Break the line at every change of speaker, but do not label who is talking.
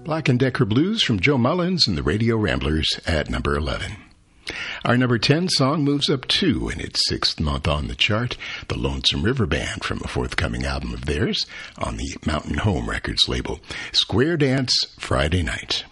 Black & Decker Blues from Joe Mullins and the Radio Ramblers at number 11. Our number 10 song moves up 2 in its 6th month on the chart, the Lonesome River Band from a forthcoming album of theirs on the Mountain Home Records label, Square Dance Friday Night.